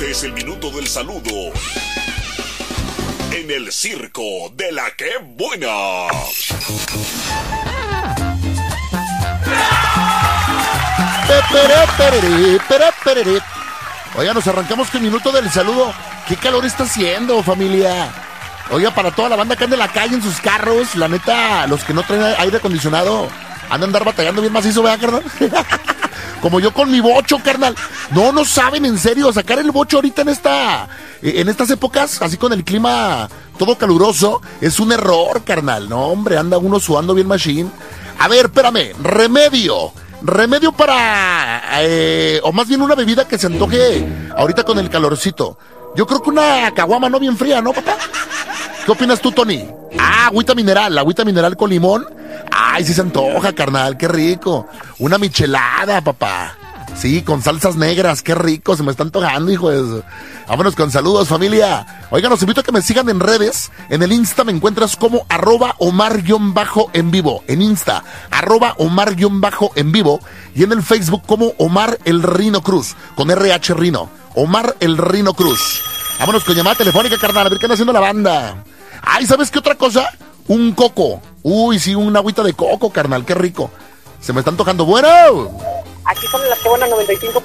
Este es el minuto del saludo en el circo de la que buena. Oiga, nos arrancamos con el minuto del saludo. ¿Qué calor está haciendo, familia? Oiga, para toda la banda que anda en la calle en sus carros, la neta, los que no traen aire acondicionado, andan a andar batallando bien macizo, ¿verdad, carnal? Como yo con mi bocho, carnal. No saben, en serio, sacar el bocho ahorita en estas épocas, así con el clima todo caluroso, es un error, carnal. No, hombre, anda uno sudando bien machine. A ver, espérame, remedio para, o más bien una bebida que se antoje ahorita con el calorcito. Yo creo que una caguama no bien fría, ¿no, papá? ¿Qué opinas tú, Tony? Agüita mineral con limón. Ay, sí se antoja, carnal, qué rico. Una michelada, papá. Sí, con salsas negras, qué rico, se me está antojando, hijo de eso. Vámonos con saludos, familia. Oigan, los invito a que me sigan en redes. En el Insta me encuentras como @Omar_en vivo. En Insta, @Omar_en vivo. Y en el Facebook como Omar el Rino Cruz, con RH Rino. Omar el Rino Cruz. Vámonos con llamada telefónica, carnal, a ver qué anda haciendo la banda. Ay, ¿sabes qué otra cosa? Un coco. Uy, sí, una agüita de coco, carnal, qué rico. Se me está antojando. Bueno. Aquí son las que buenas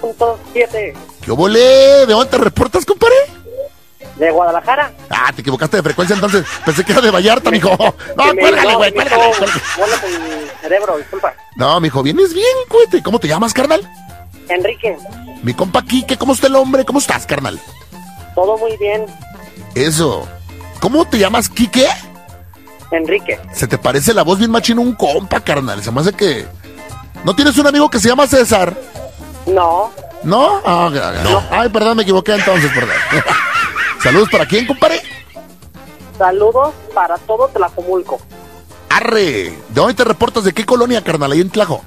95.7. ¿Qué volé? ¿De dónde te reportas, compadre? De Guadalajara. Te equivocaste de frecuencia entonces. Pensé que era de Vallarta, mijo. No, cuélgale, güey, cuélgale. Bueno, con mi cerebro, disculpa. No, mijo, vienes bien, cuete. ¿Cómo te llamas, carnal? Enrique. Mi compa Quique, ¿cómo está el hombre? ¿Cómo estás, carnal? Todo muy bien. Eso. ¿Cómo te llamas, Quique? Enrique. Se te parece la voz bien machino un compa, carnal. Se me hace que... ¿No tienes un amigo que se llama César? No. ¿No? No. Ay, perdón, me equivoqué entonces, perdón. ¿Saludos para quién, compadre? Saludos para todo Tlajomulco. Arre. ¿De dónde te reportas? ¿De qué colonia, carnal? Ahí en Tlajo.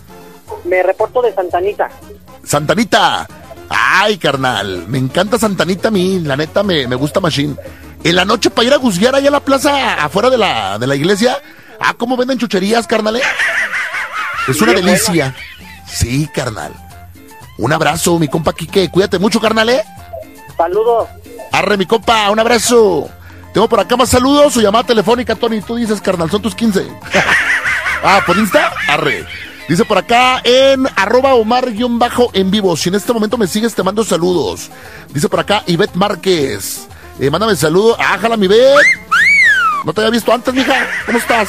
Me reporto de Santanita. ¡Santanita! Ay, carnal, me encanta Santanita a mí, la neta me gusta machine. En la noche para ir a guzguear allá a la plaza afuera de la iglesia. ¿Cómo venden chucherías, carnal? Es una delicia. Bueno. Sí, carnal. Un abrazo, mi compa Quique, cuídate mucho, carnal, Saludos. Arre, mi compa, un abrazo. Tengo por acá más saludos, su llamada telefónica, Tony, tú dices, carnal, son tus 15. ¿Por Insta? Arre. Dice por acá en @Omar_en vivo. Si en este momento me sigues, te mando saludos. Dice por acá Ivette Márquez. Mándame saludos. Jala mi Ivette. No te había visto antes, mija. ¿Cómo estás?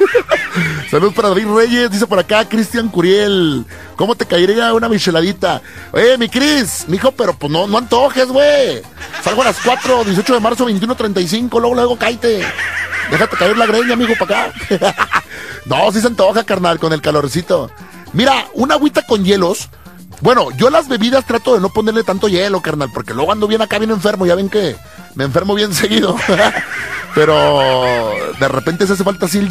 Saludos para David Reyes. Dice por acá Cristian Curiel. ¿Cómo te caería una micheladita? Oye, mi Cris, mijo, pero pues no antojes, güey. Salgo a las 4, 18 de marzo, 21:35. Luego cállate. Déjate caer la greña, amigo, para acá. No, sí se antoja, carnal, con el calorcito. Mira, una agüita con hielos. Bueno, yo las bebidas trato de no ponerle tanto hielo, carnal, porque luego ando bien acá, bien enfermo. Ya ven que me enfermo bien seguido. Pero de repente se hace falta así el